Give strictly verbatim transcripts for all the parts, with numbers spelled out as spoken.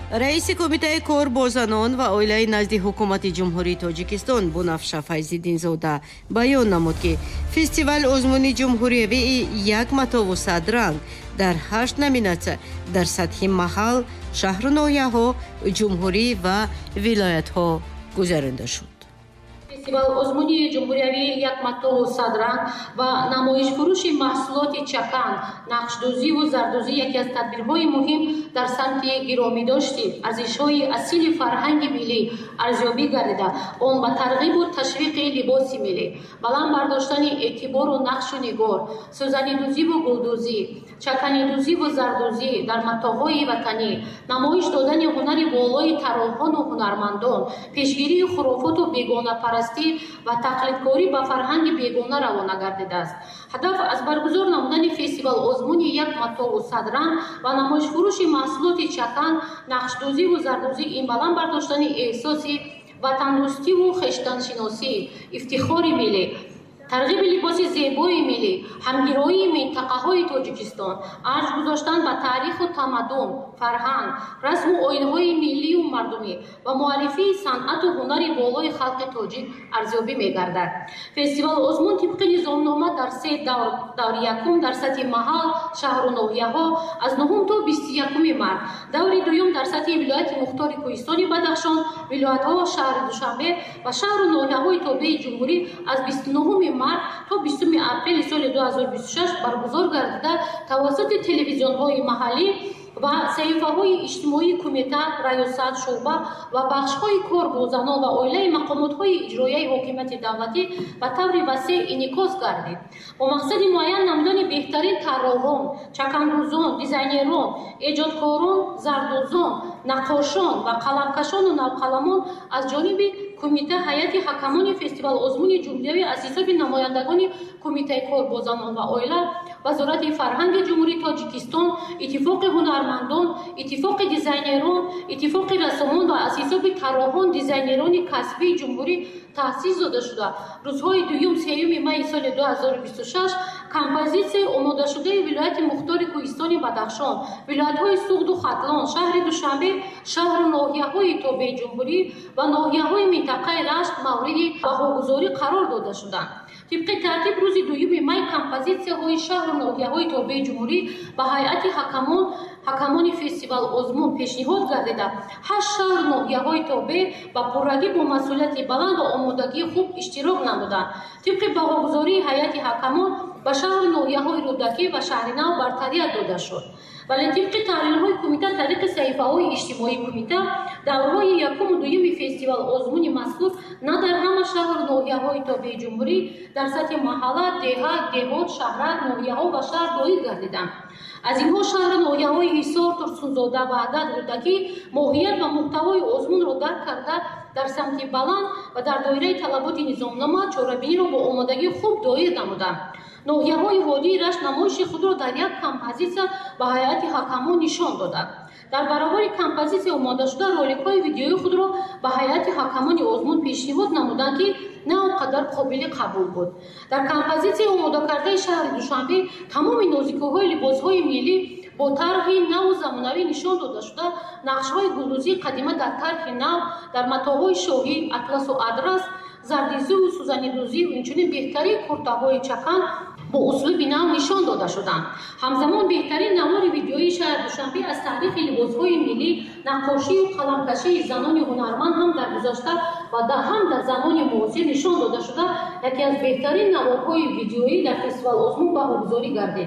раиси кумитаи кор бо занон ва оилаи назди ҳукумати ҷумҳурии Тоҷикистон Бунафша Файзиддинзода баён намуд, ки фестивал озмуни ҷумҳуриявии як матову садранг дар ҳашт номинатсия дар сатҳи маҳал, шаҳру ноҳияҳо, ҷумҳурӣ ва вилоятҳо гузаронида шуд. фестивал озмуни ҷумҳуриявии як матову садранг ва намоишфурӯши маҳсулоти чакан, нақшдӯзиву зардӯзӣ яке аз тадбирҳои муҳим дар самти гиромидошти арзишҳои асили фарҳанги миллӣ арзёбӣ гардида, он ба тарғибу ташвиқи либоси миллӣ, баланд бардоштани эътибору нақшу нигор, сӯзанидӯзиву гулдӯзӣ, чаканидӯзиву зардӯзӣ дар матоъҳои ватанӣ, намоиш додани ҳунари болои тарроҳону ҳунармандон, пешгирии хурофоту бегонапарастӣ ва тақлидкорӣ ба фарҳанги бегона равона гардидааст. ҳадаф аз баргузор намудани фестивал озмуни як матову садранг ва намоишфурӯши маҳсулоти чакан, нақшдӯзиву зардӯзӣ ин баланд бардоштани эҳсоси ватандӯстиву хештаншиносӣ, ифтихори миллӣ, тарғиби либоси зебои миллӣ, ҳамгироии минтақаҳои Тоҷикистон, арз гузоштан ба таъриху тамаддун, фарҳанг, расму оинҳои миллию мардумӣ ва муаррифии санъату ҳунари болои халқи тоҷик арзёбӣ мегардад. Фестивал озмун тибқи низомнома дар се давр, даври якум дар сатҳи маҳал, шаҳру ноҳияҳо аз нӯҳум то бисту якуми март, даври дуюм дар сатҳи вилояти Мухтори Кӯҳистони Бадахшон, вилоятҳо, шаҳри Душанбе ва шаҳру ноҳияҳои тобеи ҷумҳурӣ аз бисту нӯҳуми март то бистуми апрели соли ду ҳазору бисту шаш баргузор гардида тавассути телевизионҳои маҳаллӣ ва саҳифаҳои иҷтимоии кумита, раёсат, шуъба ва бахшҳои кор бо занон ва оилаи мақомотҳои иҷроияи ҳокимияти давлатӣ ба таври васеъ инъикос гардид. бо мақсади муайян намудани беҳтарин тарроҳон, чакандӯзон, дизайнерон, эҷодкорон, зардӯзон, наққошон ва қаламкашону навқаламон аз ҷониби кумита ҳайати ҳакамони фестивал озмуни ҷумҳуриявӣ аз ҳисоби намояндагони кумитаи кор бо занон ва оила, вазорати фарҳанги ҷумҳурии Тоҷикистон, иттифоқи ҳунармандон, иттифоқи дизайнерон, иттифоқи рассомон ва аз ҳисоби тарроҳон, дизайнерони касбии ҷумҳурӣ таъсис дода шуда рӯзҳои дуюм сеюми майи соли ду ҳазору бисту шаш композитсияи омодашудаи вилояти Мухтори Кӯҳистони Бадахшон, вилоятҳои Суғду Хатлон, шаҳри Душанбе, шаҳру ноҳияҳои тобеи ҷумҳурӣ ва ноҳияҳои минтақаи Рашт мавриди баҳогузорӣ қарор дода шуданд. тибқи тартиб рӯзи дуюми май композитсияҳои шаҳру ноҳияҳои тобеи ҷумҳурӣ ба ҳайати ҳакамон ҳакамони фестивал озмун пешниҳод гардида ҳашт шаҳру ноҳияҳои тобе ба пуррагӣ бо масъулияти баланд ва омодагии хуб иштирок намуданд. тибқи бағогузории ҳайати ҳакамон ба шаҳру ноҳияҳои рӯдакӣ ва шаҳри нав бартарият дода шуд. вале тибқи таҳлилҳои кумита тариқи саҳифаҳои иҷтимоии кумита даврҳои якуму дуюми фестивал озмуни мазкур на дар ҳама шаҳру ноҳияҳои тобеи ҷумҳурӣ дар сатҳи маҳалла, деҳат, деҳот, шаҳрак, ноҳияҳо ва шаҳр доир гардиданд. аз инҳо шаҳру ноҳияҳои Ҳисор, Турсунзода, Ваҳдат, Рӯдакӣ моҳият ва муҳтавои озмунро дарк карда дар самти баланд ва дар доираи талаботи низомнома чорабиниро бо омодагӣ хуб доир намуданд. ноҳияҳои водии Рашт намоиши худро дар як композитсия ба ҳайати ҳакамон нишон доданд. дар баробари композитсия омодашуда роликҳои видеои худро ба ҳайати ҳакамони озмун пешниҳод намуданд, ки на он қадар қобили қабул буд. дар композитсияи омодакардаи шаҳри Душанбе тамоми нозикиҳои либосҳои миллӣ бо тарҳи наву замонавӣ нишон дода шуда, нақшҳои гулдӯзии қадима дар тарҳи нав, дар матоъҳои шоҳӣ, атласу адрас, зардизиву сӯзанидӯзӣ, инчунин беҳтарин куртаҳои чакан бо услуби нав нишон дода шуданд. ҳамзамон беҳтарин навори видеои шаҳри Душанбе аз таърихи либосҳои миллӣ, наққошию қаламкашии занони ҳунарманд ҳам дар гузашта ва ҳам дар замони муосир нишон дода шуда, яке аз беҳтарин наворҳои видеоӣ дар фестивал озмун баҳогузорӣ гардид.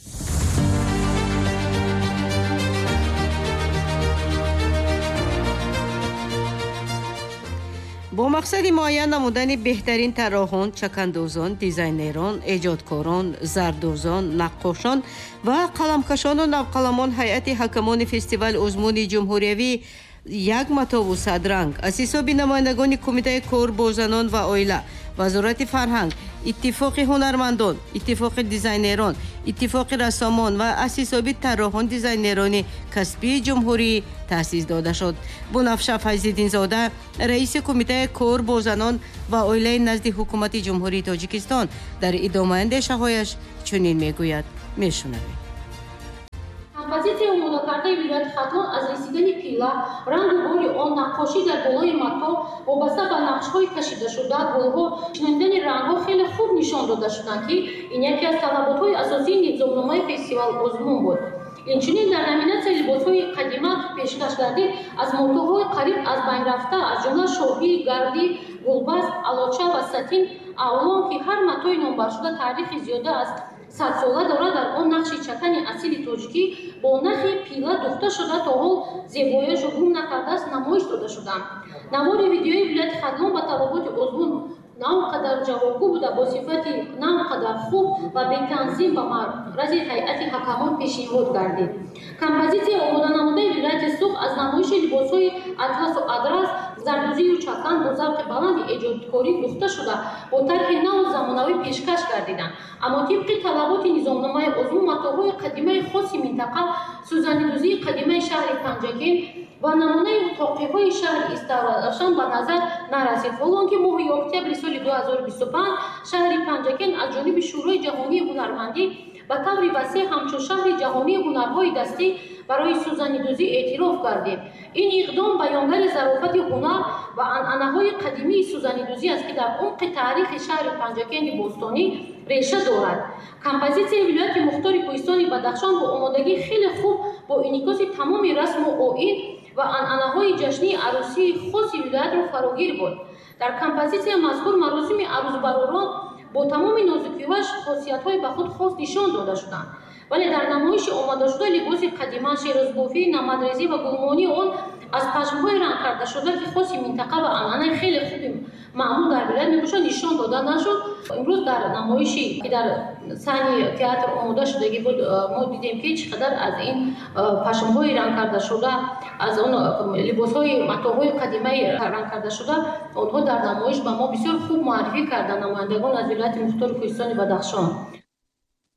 бо мақсади муайян намудани беҳтарин тарроҳон, чакандӯзон, дизайнерон, эҷодкорон, зардӯзон, наққошон ва қаламкашону навқаламон ҳайати ҳакамони фестивал озмуни ҷумҳуриявӣ як матову садранг аз ҳисоби намояндагони кумитаи кор бо занон ва оила, вазорати фарҳанг, иттифоқи ҳунармандон, иттифоқи дизайнерон, иттифоқи рассомон ва аз ҳисоби тарроҳон дизайнерони касбии ҷумҳурӣ таъсис дода шуд. Бунафша Файзиддинзода, раиси кумитаи кор бо занон ва оилаи назди ҳукумати ҷумҳурии Тоҷикистон дар идомаи андешаҳояш чунин мегӯяд. мешунавем. композитсияи омодакардаи вилояти Хатлон аз рисидани пила, рангу бори он, наққошӣ дар болои матоъ, вобаста ба нақшҳои кашидашуда, гулҳо, шинонидани рангҳо хеле хуб нишон дода шуданд, ки ин яке аз талаботҳои асосии низомномаи фестивал Озмун буд. Инчунин дар номинатсияи либосҳои қадима пешкаш гардид аз мотоъҳои қариб аз байн рафта, аз ҷумла шоҳӣ, гардӣ, гулбаст, алоча ва сатин, авлон ки ҳар матои номбаршуда таърихи зиёда аз садсола дорад, дар он нақши чакани асили тоҷикӣ бо нахи пила духта шуда то ҳол зебоияшро гум накардааст намоиш дода шуданд. Навори видеои вилояти Хатлон ба талаботи Озмун на он қадар ҷавобгӯ буда, бо сифати на он қадар хуб ва бетанзим ба маърази ҳайати ҳакамон пешниҳод гардид. Композитсияи омоданамудаи вилояти Суғ аз намоиши либосҳои атласу адрас, зардӯзию чакан бо завқи баланди эҷодкорӣ духта шуда, бо тарҳи наву замонавӣ пешкаш гардиданд. Аммо тибқи талаботи низомномаи Озмун матоъҳои қадимаи хоси минтақа, сӯзанидӯзии қадимаи шаҳри Панҷакен ва намунаи тоқиҳои шаҳри Истарошан ба назар нарасид. Ҳолон ки моҳи октябри соли ду ҳазору бисту панҷ шаҳри Панҷакен аз ҷониби Шӯрои ҷаҳонии ҳунармандӣ ба таври васеъ ҳамчун шаҳри ҷаҳонии ҳунарҳои дастӣ барои сӯзанидӯзӣ эътироф гардид. Ин иқдом баёнгари зарофати ҳунар ва анъанаҳои қадимии сӯзанидӯзӣ аст, ки дар умқи таърихи шаҳри Панҷакени бостонӣ реша дорад. Композитсияи вилояти Мухтори Кӯҳистони Бадахшон бо омодагии хеле хуб бо инъикоси тамоми расму оин ва анъанаҳои ҷашнии арӯсии хоси вилоятро фарогир буд. Дар композитсия мазкур маросими арӯзбаророн бо тамоми нозукиёваш хосиятҳои ба худ хос нишон дода шуданд. Вале дар намоиши омадашуда либоси қадима, шерозбофӣ, намадрезӣ ва гулмонии он аз пашмҳои рангкардашуда, ки хоси минтақа ва анъанаи хеле хуби маъмул дар вилоят мебошад, нишон дода нашуд. Имрӯз дар намоиши ки дар саҳни театр омода шудагӣ буд, мо дидем ки чӣ қадар аз ин пашмҳои рангкардашуда, аз он либосҳои матоъҳои қадимаи рангкардашуда, онҳо дар намоиш ба мо бисёр хуб муаррифӣ карданд намояндагон аз вилояти Мухтори Кӯҳистони Бадахшон.